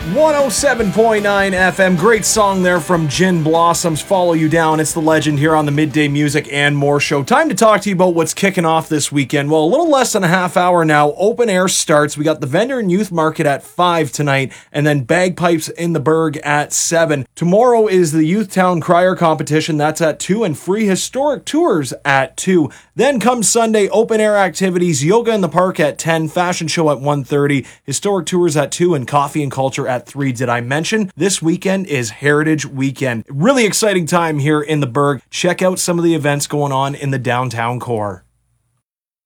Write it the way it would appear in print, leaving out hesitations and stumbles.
107.9 FM. Great song there from Gin Blossoms. Follow You Down. It's the legend here on the Midday Music and More show. Time to talk to you about what's kicking off this weekend. Well, a little less than a half hour now. Open air starts. We got the Vendor and Youth Market at 5 tonight, and then Bagpipes in the Berg at 7. Tomorrow is the Youth Town Crier competition. That's at 2, and free historic tours at 2. Then comes Sunday, open air activities, yoga in the park at 10, fashion show at 1:30, historic tours at 2, and coffee and culture at 3. Did I mention this weekend is Heritage Weekend? Really exciting time here in the Berg. Check out some of the events going on in the downtown core.